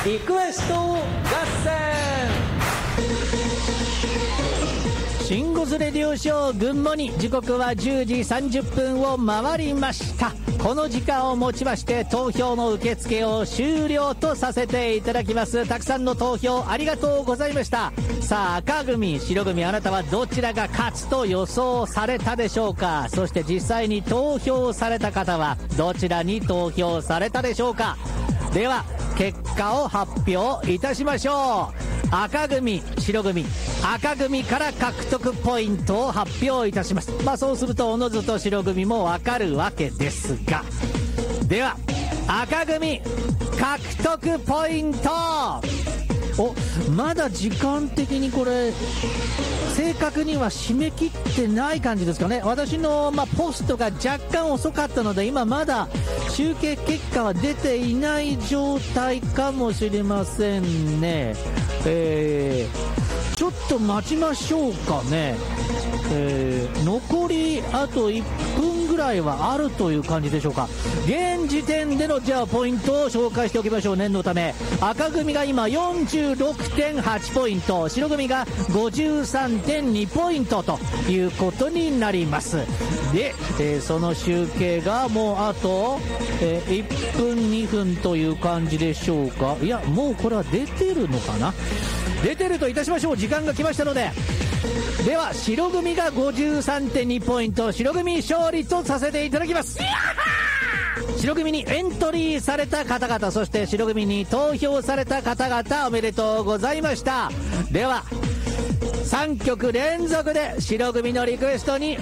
リクエスト合戦。シンゴズレディオショー群馬に時刻は10時30分を回りました。この時間をもちまして投票の受付を終了とさせていただきます。たくさんの投票ありがとうございました。さあ、赤組白組、あなたはどちらが勝つと予想されたでしょうか。そして実際に投票された方はどちらに投票されたでしょうか。では結果を発表いたしましょう。赤組白組、赤組から獲得ポイントを発表いたします。そうするとおのずと白組もわかるわけですが、では赤組獲得ポイント。まだ時間的にこれ正確には締め切ってない感じですかね。私のポストが若干遅かったので今まだ集計結果は出ていない状態かもしれませんね。ちょっと待ちましょうかね。残りあと1分ぐらいはあるという感じでしょうか。現時点でのじゃあポイントを紹介しておきましょう。念のため赤組が今 46.8 ポイント、白組が 53.2 ポイントということになります。で、その集計がもうあと、1分2分という感じでしょうか。いやもうこれは出てるのかな。出てるといたしましょう。時間が来ましたので、では白組が 53.2 ポイント、白組勝利とさせていただきます。白組にエントリーされた方々、そして白組に投票された方々、おめでとうございました。では3曲連続で白組のリクエストに